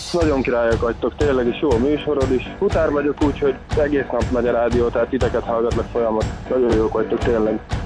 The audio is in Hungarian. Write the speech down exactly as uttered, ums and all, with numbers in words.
Nagyon királyok vagytok, tényleg is jó a műsorod is. Futár vagyok, úgyhogy egész nap megy a rádió, tehát titeket hallgatlak folyamat. Nagyon jók vagytok, tényleg.